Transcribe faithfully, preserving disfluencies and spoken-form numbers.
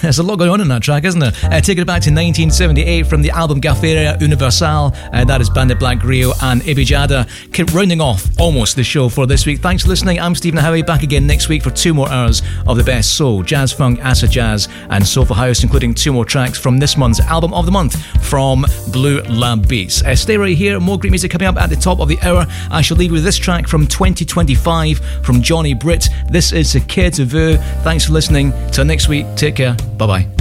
There's a lot going on in that track, isn't there? Uh, taking it back to nineteen seventy-eight from the album Gaferia Universal. Uh, that is Bandit Black Rio and Ibijada. Keep rounding off almost the show for this week. Thanks for listening. I'm Stephen Howie, back again next week for two more hours of the best soul, jazz, funk, acid jazz, and soulful house, including two more tracks from this month's album of the month from Blue Lab Beats. Uh, stay right here. More great music coming up at the top of the hour. I shall leave you with this track from twenty twenty-five from Johnny Britt. This is the Care to Vu. Thanks for listening. Till next week. Take care. Bye bye.